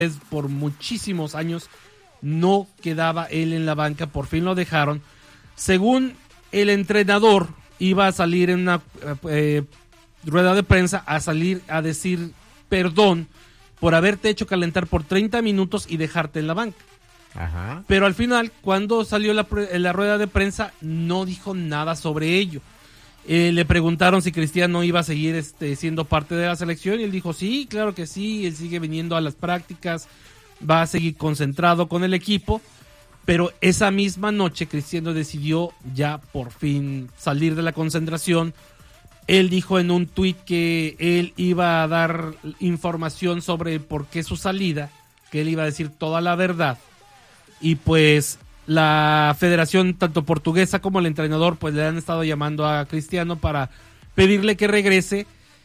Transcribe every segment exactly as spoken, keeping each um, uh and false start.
por muchísimos años no quedaba él en la banca, por fin lo dejaron. Según el entrenador, iba a salir en una eh, rueda de prensa a salir a decir perdón por haberte hecho calentar por treinta minutos y dejarte en la banca. Ajá. Pero al final, cuando salió la, la rueda de prensa, no dijo nada sobre ello. Eh, le preguntaron si Cristiano iba a seguir este, siendo parte de la selección y él dijo sí, claro que sí, él sigue viniendo a las prácticas, va a seguir concentrado con el equipo, pero esa misma noche Cristiano decidió ya por fin salir de la concentración. Él dijo en un tuit que él iba a dar información sobre por qué su salida, que él iba a decir toda la verdad, y pues la federación tanto portuguesa como el entrenador pues le han estado llamando a Cristiano para pedirle que regrese,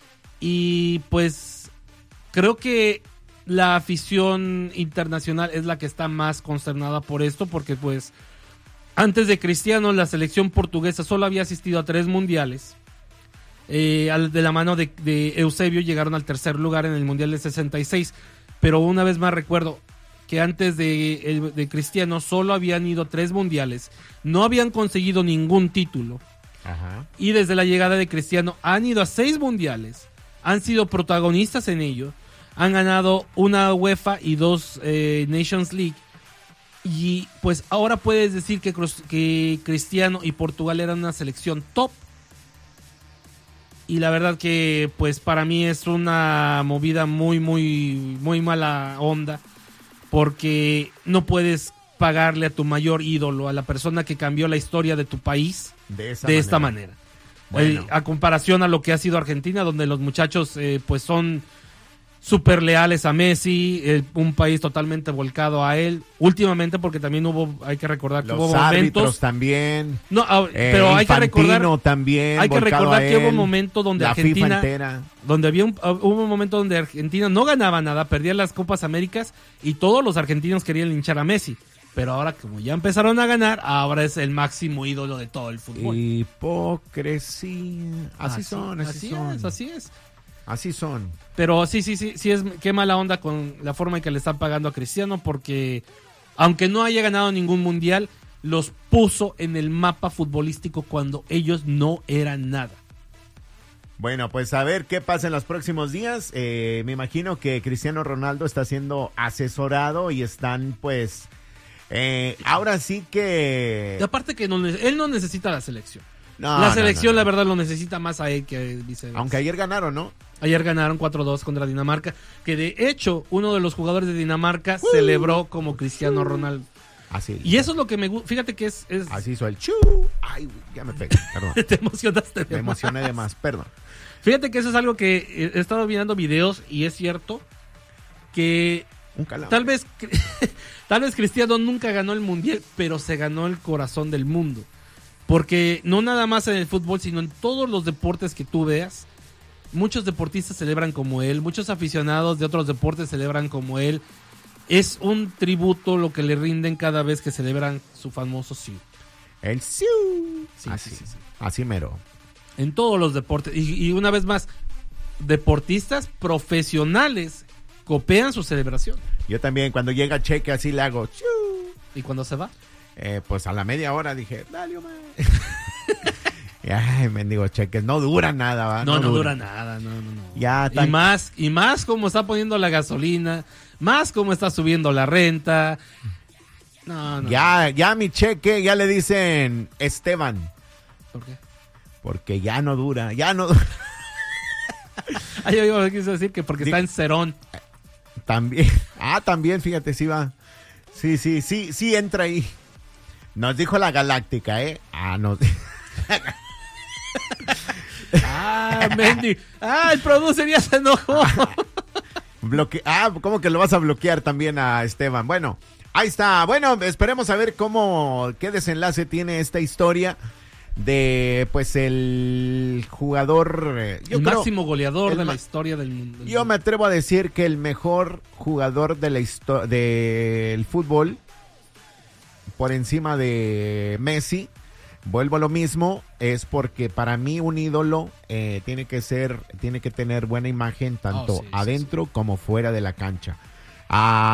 y pues creo que la afición internacional es la que está más consternada por esto, porque pues antes de Cristiano la selección portuguesa solo había asistido a tres mundiales. Eh, de la mano de, de Eusebio llegaron al tercer lugar en el mundial de sesenta y seis, pero una vez más recuerdo que antes de, de Cristiano solo habían ido tres mundiales, no habían conseguido ningún título. Ajá. Y desde la llegada de Cristiano han ido a seis mundiales, han sido protagonistas en ello, han ganado una UEFA y dos eh, Nations League, y pues ahora puedes decir que, que Cristiano y Portugal eran una selección top. Y la verdad que pues para mí es una movida muy muy muy mala onda, porque no puedes pagarle a tu mayor ídolo, a la persona que cambió la historia de tu país, de, esa de manera. esta manera. Bueno. Eh, a comparación a lo que ha sido Argentina, donde los muchachos eh, pues son súper leales a Messi, eh, un país totalmente volcado a él. Últimamente, porque también hubo, hay que recordar que Los hubo árbitros momentos también. No, ah, eh, pero hay que Infantino recordar también. hay que recordar que hubo un momento donde la Argentina, FIFA entera. donde había un, hubo un momento donde Argentina no ganaba nada, perdía las Copas Américas y todos los argentinos querían linchar a Messi. Pero ahora, como ya empezaron a ganar, ahora es el máximo ídolo de todo el fútbol. Hipocresía. Así, así son, así, así son. es, así es. Así son. Pero sí, sí, sí, sí es qué mala onda con la forma en que le están pagando a Cristiano, porque aunque no haya ganado ningún mundial, los puso en el mapa futbolístico cuando ellos no eran nada. Bueno, pues a ver qué pasa en los próximos días. Eh, me imagino que Cristiano Ronaldo está siendo asesorado y están pues... Eh, ahora sí que... Y aparte que no, él no necesita la selección. No, la selección, no, no, no. la verdad, lo necesita más a él que viceversa. Aunque ayer ganaron, ¿no? Ayer ganaron cuatro dos contra Dinamarca, que de hecho uno de los jugadores de Dinamarca uh, celebró como Cristiano uh, Ronaldo. Así. Y eso es lo que me gusta. Fíjate que es, es... Así hizo el chu. Ay, ya me pegué, perdón. Te emocionaste de Me emocioné de más, perdón. Fíjate que eso es algo que he estado mirando videos y es cierto que Un calambre. tal vez tal vez Cristiano nunca ganó el mundial, pero se ganó el corazón del mundo. Porque no nada más en el fútbol, sino en todos los deportes que tú veas, muchos deportistas celebran como él, muchos aficionados de otros deportes celebran como él. Es un tributo lo que le rinden cada vez que celebran su famoso Siu. El Siu. Sí, así, sí, sí, sí. Así mero. En todos los deportes. Y, y una vez más, deportistas profesionales copian su celebración. Yo también, cuando llega Cheque, así le hago Siu. ¿Y cuando se va? Eh, pues a la media hora dije, dale, Omar. Ay, mendigo Cheques, no dura nada, ¿va? No, no, no dura. dura nada, no, no, no. Ya, tan... Y más, y más como está poniendo la gasolina, más como está subiendo la renta. No, no. Ya, ya mi Cheque, ya le dicen Esteban. ¿Por qué? Porque ya no dura, ya no dura. Ah, yo, yo quise decir que porque Digo, está en Cerón. También, ah, también, fíjate, sí va. Sí, sí, sí, sí entra ahí. Nos dijo la Galáctica, ¿eh? Ah, nos... Ah, Mendy. Ah, el producer ya se enojó. Bloque... Ah, ¿cómo que lo vas a bloquear también a Esteban? Bueno, ahí está. Bueno, esperemos a ver cómo, qué desenlace tiene esta historia de, pues, el jugador... Yo el creo, máximo goleador el de ma... la historia del mundo. Yo me atrevo a decir que el mejor jugador de la histo... del fútbol, por encima de Messi. Vuelvo a lo mismo, es porque para mí un ídolo eh, tiene que ser, tiene que tener buena imagen tanto oh, sí, adentro sí, sí. como fuera de la cancha. a